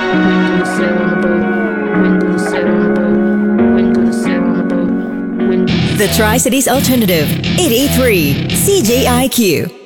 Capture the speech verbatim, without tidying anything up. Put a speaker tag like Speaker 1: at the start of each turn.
Speaker 1: Wind to the sail on the boat. Wind to the sail on the boat. Wind to the sail on the boat. Wind to the
Speaker 2: The Tri-Cities Alternative, eighty-three C J I Q.